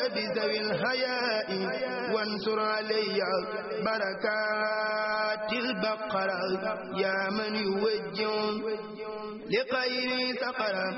بذوي الحياء وانصر علي بركات البقرة يا من يوجه لخير سقرا